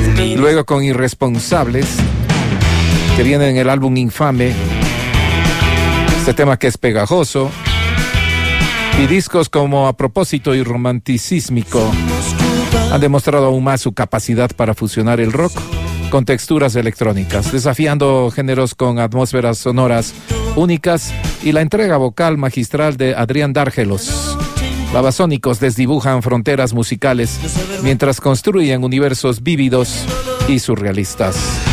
Luego con Irresponsables, que viene en el álbum Infame, este tema que es pegajoso, y discos como A Propósito y Romanticísmico han demostrado aún más su capacidad para fusionar el rock con texturas electrónicas, desafiando géneros con atmósferas sonoras únicas y la entrega vocal magistral de Adrián Dárgelos. Babasónicos desdibujan fronteras musicales mientras construyen universos vívidos y surrealistas.